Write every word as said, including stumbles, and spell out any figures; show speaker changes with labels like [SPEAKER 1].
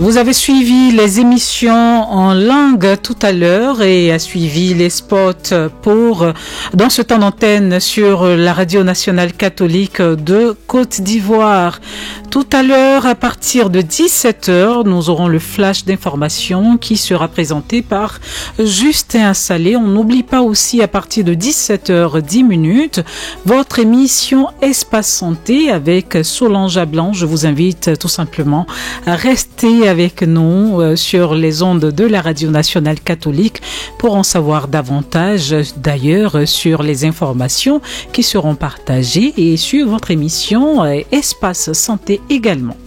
[SPEAKER 1] Vous avez suivi les émissions en langue tout à l'heure et a suivi les spots pour, dans ce temps d'antenne sur la Radio nationale catholique de Côte d'Ivoire. Tout à l'heure, à partir de dix-sept heures, nous aurons le flash d'information qui sera présenté par Justin Salé. On n'oublie pas aussi à partir de dix-sept heures dix minutes, votre émission Espace Santé avec Solange Ablan. Je vous invite tout simplement à rester avec nous sur les ondes de la Radio nationale catholique pour en savoir davantage d'ailleurs sur les informations qui seront partagées et sur votre émission Espace Santé également.